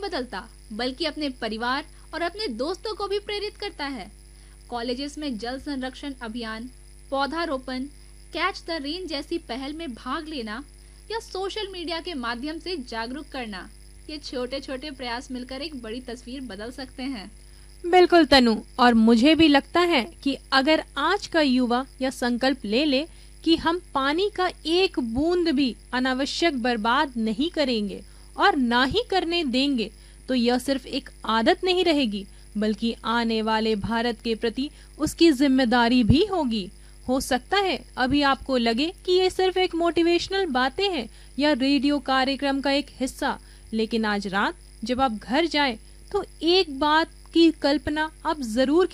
बदलता बल्कि अपने परिवार और अपने दोस्तों को भी प्रेरित करता है। कॉलेजेस में जल संरक्षण अभियान, पौधारोपण, कैच द रेन जैसी पहल में भाग लेना या सोशल मीडिया के माध्यम से जागरूक करना, ये छोटे छोटे प्रयास मिलकर एक बड़ी तस्वीर बदल सकते हैं। बिल्कुल तनु, और मुझे भी लगता है कि अगर आज का युवा यह संकल्प ले ले कि हम पानी का एक बूंद भी अनावश्यक बर्बाद नहीं करेंगे और ना ही करने देंगे, तो यह सिर्फ एक आदत नहीं रहेगी बल्कि आने वाले भारत के प्रति उसकी जिम्मेदारी भी होगी। हो सकता है अभी आपको लगे कि ये सिर्फ एक मोटिवेशनल बातें हैं या रेडियो कार्यक्रम का एक हिस्सा, लेकिन आज रात जब आप घर जाएं तो एक बात की कल्पना आप जरूर